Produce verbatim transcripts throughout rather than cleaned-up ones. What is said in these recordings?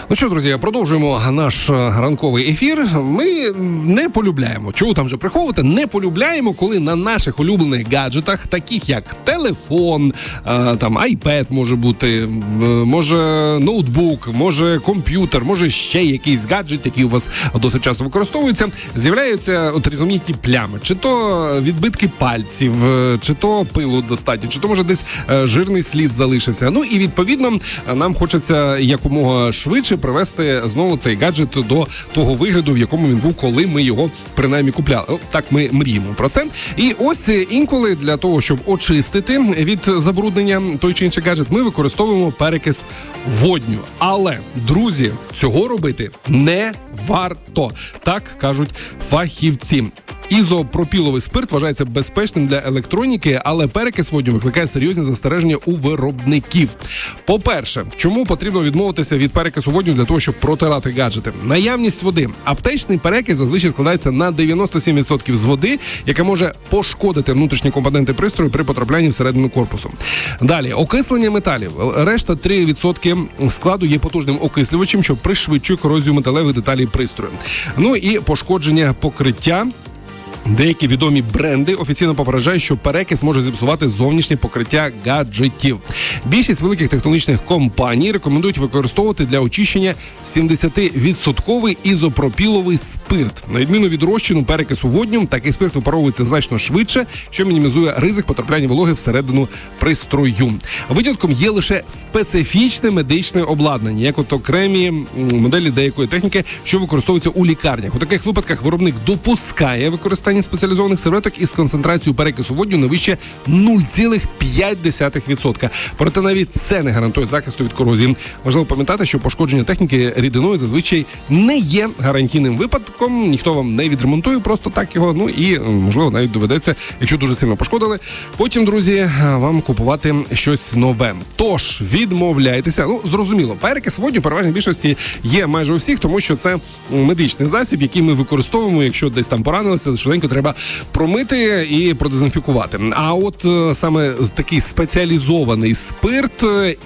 Ну що, друзі, продовжуємо наш ранковий ефір. Ми не полюбляємо, чого там вже приховувати, не полюбляємо, коли на наших улюблених гаджетах, таких як телефон, там iPad може бути, може ноутбук, може комп'ютер, може ще якийсь гаджет, який у вас досить часто використовується, з'являються от різноманітні плями. Чи то відбитки пальців, чи то пилу достатньо, чи то може десь жирний слід залишився. Ну і відповідно нам хочеться якомога швидше привести знову цей гаджет до того вигляду, в якому він був, коли ми його принаймні купляли. О, так ми мріємо про це. І ось інколи для того, щоб очистити від забруднення той чи інший гаджет, ми використовуємо перекис водню. Але, друзі, цього робити не варто. Так кажуть фахівці. Ізопропіловий спирт вважається безпечним для електроніки, але перекис водню викликає серйозні застереження у виробників. По-перше, чому потрібно відмовитися від перекису водню для того, щоб протирати гаджети? Наявність води. Аптечний перекис зазвичай складається на дев'яносто сім відсотків з води, яка може пошкодити внутрішні компоненти пристрою при потраплянні всередину корпусу. Далі, окислення металів. Решта три відсотки складу є потужним окислювачем, що пришвидшує корозію металевих деталей пристрою. Ну і пошкодження покриття. Деякі відомі бренди офіційно попереджають, що перекис може зіпсувати зовнішнє покриття гаджетів. Більшість великих технологічних компаній рекомендують використовувати для очищення сімдесятивідсотковий ізопропіловий спирт. На відміну від розчину перекису водню, такий спирт випаровується значно швидше, що мінімізує ризик потрапляння вологи всередину пристрою. Винятком є лише специфічне медичне обладнання, як от окремі моделі деякої техніки, що використовуються у лікарнях. У таких випадках виробник допускає використання спеціалізованих серветок із концентрацією перекису водню не вище нуль цілих п'ять десятих відсотка. Проте навіть це не гарантує захисту від корозії. Важливо пам'ятати, що пошкодження техніки рідиною зазвичай не є гарантійним випадком. Ніхто вам не відремонтує просто так його. Ну і, можливо, навіть доведеться, якщо дуже сильно пошкодили, потім, друзі, вам купувати щось нове. Тож, відмовляйтеся. Ну, зрозуміло, перекис водню в переважній більшості є майже у всіх, тому що це медичний засіб, який ми використовуємо, якщо десь там поранилися, швиденько треба промити і продезінфікувати. А от саме такий спеціалізований спирт,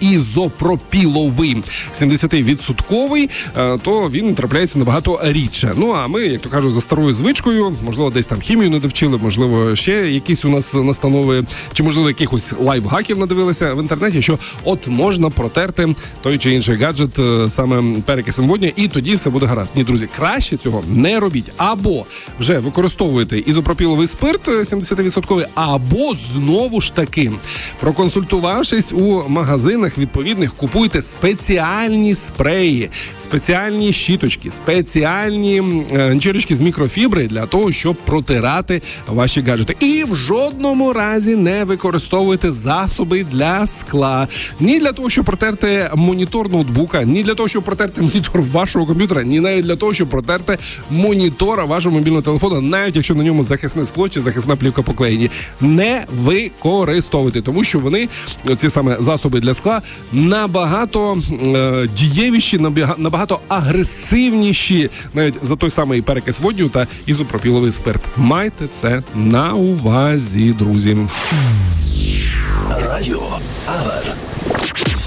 ізопропіловий, сімдесятивідсотковий, то він трапляється набагато рідше. Ну, а ми, як то кажуть, за старою звичкою, можливо, десь там хімію не довчили, можливо, ще якісь у нас настанови, чи, можливо, якихось лайфхаків надивилися в інтернеті, що от можна протерти той чи інший гаджет саме перекисом водню, і тоді все буде гаразд. Ні, друзі, краще цього не робіть. Або вже використовуєте ізопропіловий спирт сімдесятивідсотковий, або знову ж таки, проконсультувавшись у магазинах відповідних, купуйте спеціальні спреї, спеціальні щіточки, спеціальні ганчірочки з мікрофібри для того, щоб протирати ваші гаджети. І в жодному разі не використовуйте засоби для скла. Ні для того, щоб протерти монітор ноутбука, ні для того, щоб протерти монітор вашого комп'ютера, ні навіть для того, щоб протерти монітора вашого мобільного телефону, навіть якщо на ньому захисне скло чи захисна плівка поклеєні. Не використовуйте, тому що вони, ці саме засоби для скла, набагато е, дієвіші, набагато агресивніші навіть за той самий перекис водню та ізопропіловий спирт. Майте це на увазі, друзі. Радіо Аверс.